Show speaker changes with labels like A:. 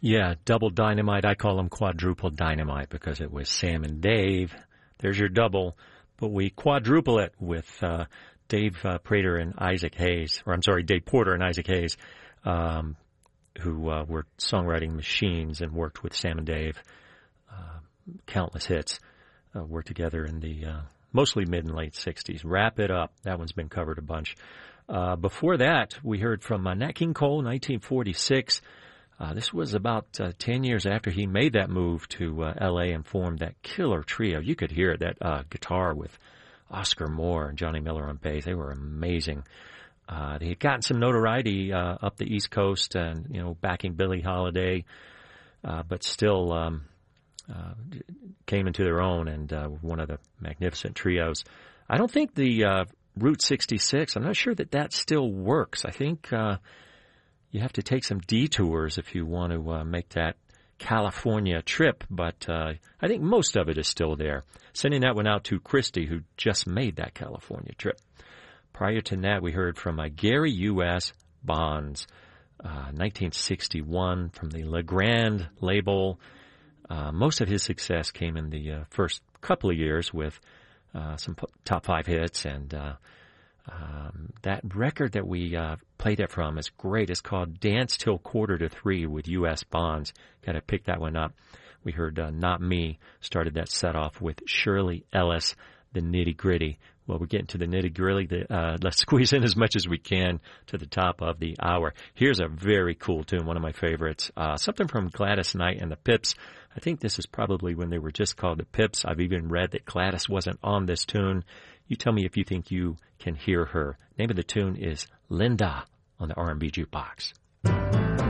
A: Yeah, double dynamite. I call them quadruple dynamite because it was Sam and Dave. There's your double, but we quadruple it with Dave Prater and Isaac Hayes, or I'm sorry, Dave Porter and Isaac Hayes, who were songwriting machines and worked with Sam and Dave. Countless hits. Worked together in the mostly mid and late 60s. Wrap It Up. That one's been covered a bunch. Before that, we heard from Nat King Cole, 1946. This was about 10 years after he made that move to L.A. and formed that killer trio. You could hear that guitar with Oscar Moore and Johnny Miller on bass. They were amazing. They had gotten some notoriety up the East Coast and, backing Billie Holiday, but still came into their own and one of the magnificent trios. I don't think the Route 66, I'm not sure that still works. I think you have to take some detours if you want to make that California trip, but I think most of it is still there. Sending that one out to Christy, who just made that California trip. Prior to that, we heard from Gary U.S. Bonds, 1961, from the LeGrand label. Most of his success came in the first couple of years with some top 5 hits, and that record that we played it from is great. It's called Dance Till Quarter to Three with U.S. Bonds. Got to pick that one up. We heard Not Me, started that set off with Shirley Ellis, The Nitty Gritty. Well, we're getting to the nitty gritty. Let's squeeze in as much as we can to the top of the hour. Here's a very cool tune, one of my favorites. Something from Gladys Knight and the Pips. I think this is probably when they were just called the Pips. I've even read that Gladys wasn't on this tune. You tell me if you think you can hear her. Name of the tune is Linda on the R&B Jukebox.